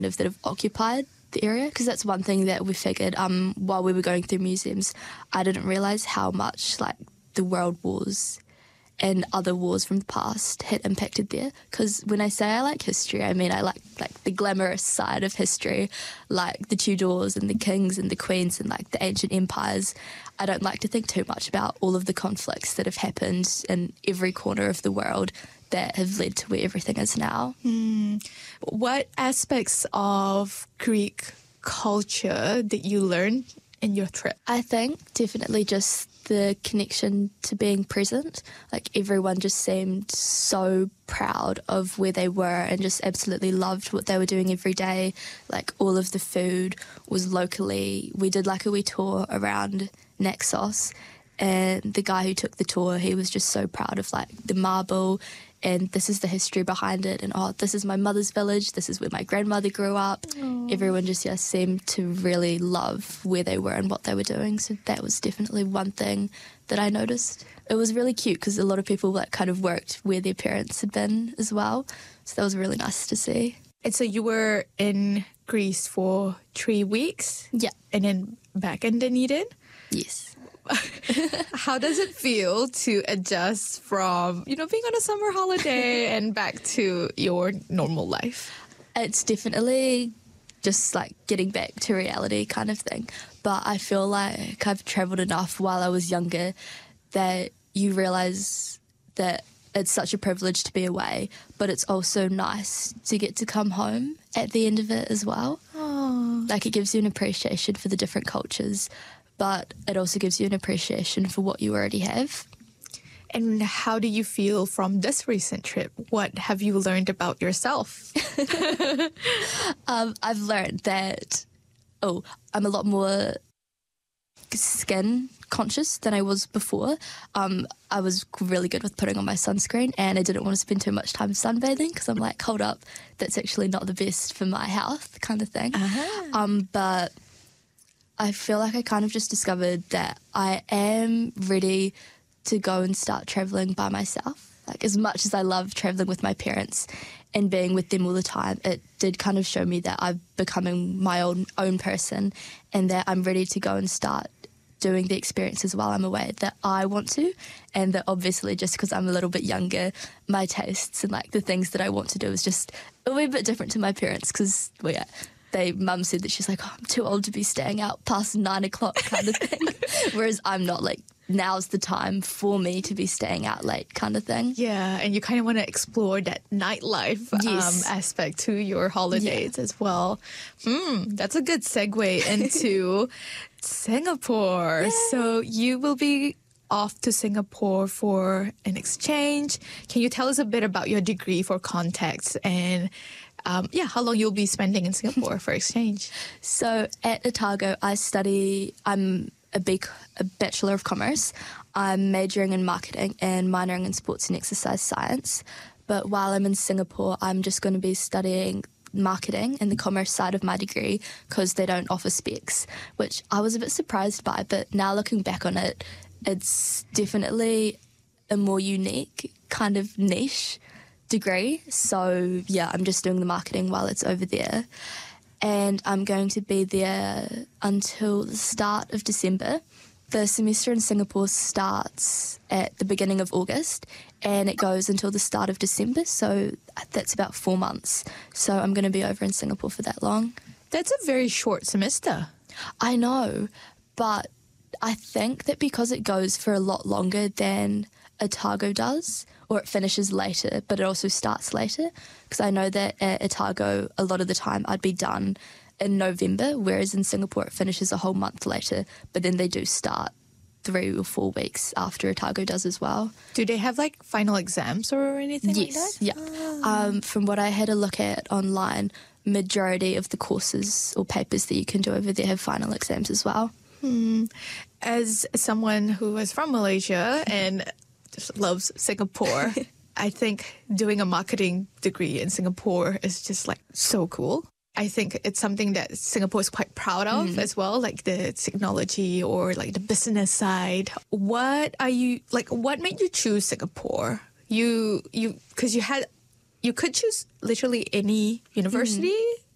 that have occupied the area, because that's one thing that we figured while we were going through museums. I didn't realise how much like the world wars and other wars from the past had impacted there. Because when I say I like history, I mean I like the glamorous side of history, like the Tudors and the kings and the queens and like the ancient empires. I don't like to think too much about all of the conflicts that have happened in every corner of the world that have led to where everything is now. What aspects of Greek culture did you learn in your trip? I think definitely just the connection to being present. Like everyone just seemed so proud of where they were and just absolutely loved what they were doing every day. Like all of the food was locally. We did like a wee tour around Naxos, and the guy who took the tour, he was just so proud of like the marble, and this is the history behind it, and oh, this is my mother's village, this is where my grandmother grew up. Everyone just seemed to really love where they were and what they were doing, so that was definitely one thing that I noticed. It was really cute because a lot of people like kind of worked where their parents had been as well, so that was really nice to see. And so you were in Greece for 3 weeks? Yeah. And then back in Dunedin? Yes. How does it feel to adjust from, being on a summer holiday and back to your normal life? It's definitely just like getting back to reality kind of thing. But I feel like I've travelled enough while I was younger that you realise that it's such a privilege to be away, but it's also nice to get to come home at the end of it as well. Oh. Like it gives you an appreciation for the different cultures, but it also gives you an appreciation for what you already have. And how do you feel from this recent trip? What have you learned about yourself? I've learned that, I'm a lot more skin conscious than I was before. I was really good with putting on my sunscreen, and I didn't want to spend too much time sunbathing because I'm like, hold up, that's actually not the best for my health kind of thing. But I feel like I kind of just discovered that I am ready to go and start travelling by myself. Like as much as I love travelling with my parents and being with them all the time, it did kind of show me that I'm becoming my own person, and that I'm ready to go and start doing the experiences while I'm away that I want to, and that obviously just because I'm a little bit younger, my tastes and like the things that I want to do is just a wee bit different to my parents because, Mum said that she's like, I'm too old to be staying out past 9 o'clock kind of thing. Whereas I'm not, like, now's the time for me to be staying out late kind of thing. Yeah, and you kind of want to explore that nightlife aspect to your holidays as well. That's a good segue into Singapore. Yay. So you will be off to Singapore for an exchange. Can you tell us a bit about your degree for context and how long you'll be spending in Singapore for exchange? So at Otago, I'm a Bachelor of Commerce. I'm majoring in marketing and minoring in sports and exercise science. But while I'm in Singapore, I'm just going to be studying marketing and the commerce side of my degree because they don't offer specs, which I was a bit surprised by. But now looking back on it, it's definitely a more unique kind of niche degree. So I'm just doing the marketing while it's over there. And I'm going to be there until the start of December. The semester in Singapore starts at the beginning of August and it goes until the start of December, so that's about 4 months. So I'm going to be over in Singapore for that long. That's a very short semester. I know, but I think that because it goes for a lot longer than Otago does, or it finishes later, but it also starts later, because I know that at Otago, a lot of the time I'd be done in November, whereas in Singapore it finishes a whole month later, but then they do start 3 or 4 weeks after Otago does as well. Do they have like final exams or anything like that? Yes, yeah. From what I had a look at online, majority of the courses or papers that you can do over there have final exams as well. As someone who is from Malaysia and just loves Singapore, I think doing a marketing degree in Singapore is just like so cool. I think it's something that Singapore is quite proud of as well, like the technology or like the business side. What made you choose Singapore? Because you could choose literally any university